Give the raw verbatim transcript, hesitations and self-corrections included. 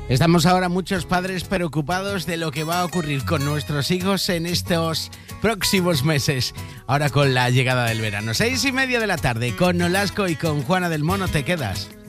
Estamos ahora muchos padres preocupados de lo que va a ocurrir con nuestros hijos en estos próximos meses, ahora con la llegada del verano. Seis y media de la tarde, con Nolasco y con Juana del Mono te quedas.